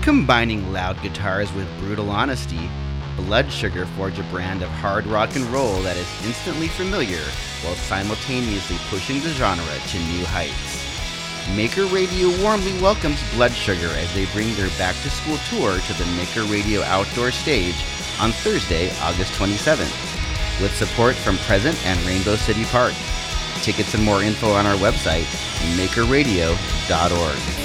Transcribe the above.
Combining loud guitars with brutal honesty, Blood Sugar forged a brand of hard rock and roll that is instantly familiar while simultaneously pushing the genre to new heights. Maker Radio warmly welcomes Blood Sugar as they bring their back-to-school tour to the Maker Radio outdoor stage on Thursday, August 27th, with support from Present and Rainbow City Park. Tickets and more info on our website, makerradio.org.